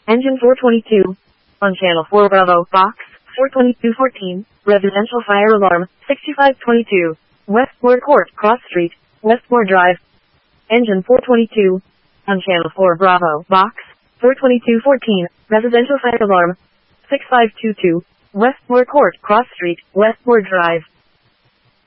Engine 422. On channel 4 Bravo, box 42214, residential fire alarm 6522, Westmore Court, Cross Street, Westmore Drive. Engine 422. On channel 4 Bravo, box 42214, residential fire alarm 6522, Westmore Court, Cross Street, Westmore Drive.